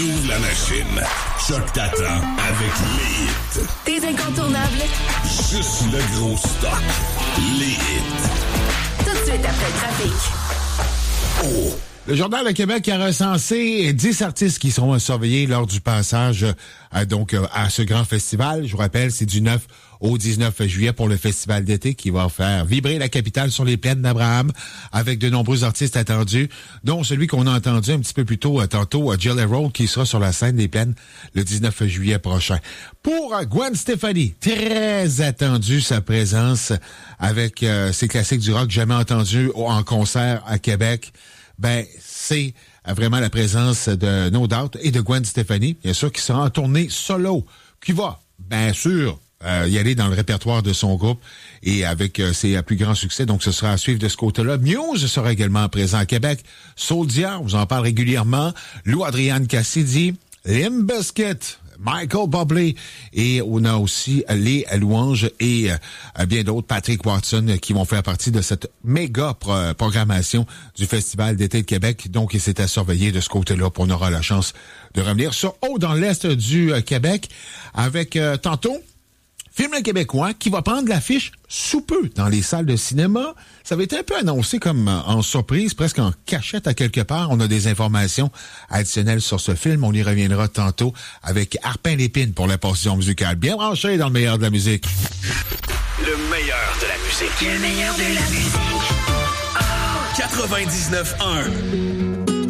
Ouvre la machine. Choc t'attend avec les hits. Des incontournables. Juste le gros stock. Les hits. Tout de suite après le trafic. Oh! Le Journal de Québec a recensé 10 artistes qui seront surveillés lors du passage à ce grand festival. Je vous rappelle, c'est du 9 au 19 juillet pour le festival d'été qui va faire vibrer la capitale sur les plaines d'Abraham avec de nombreux artistes attendus, dont celui qu'on a entendu un petit peu plus tôt tantôt, Jill Roll, qui sera sur la scène des plaines le 19 juillet prochain. Pour Gwen Stefani, très attendu sa présence avec ses classiques du rock jamais entendus en concert à Québec. Ben, c'est vraiment la présence de No Doubt et de Gwen Stefani, bien sûr, qui sera en tournée solo, qui va, bien sûr, y aller dans le répertoire de son groupe et avec ses plus grands succès. Donc, ce sera à suivre de ce côté-là. Muse sera également présent à Québec. Soulja, on vous en parle régulièrement. Lou Adrian Cassidy, Limp Bizkit, Michael Bublé, et on a aussi les Louanges et bien d'autres, Patrick Watson, qui vont faire partie de cette méga programmation du Festival d'été de Québec. Donc, c'est à surveiller de ce côté-là, puis on aura la chance de revenir sur haut dans l'est du Québec avec tantôt film québécois qui va prendre l'affiche sous peu dans les salles de cinéma. Ça va être un peu annoncé comme en surprise, presque en cachette à quelque part. On a des informations additionnelles sur ce film. On y reviendra tantôt avec Arpin Lépine pour la portion musicale. Bien branché dans le meilleur de la musique. Le meilleur de la musique. Le meilleur de la musique. Oh! 99.1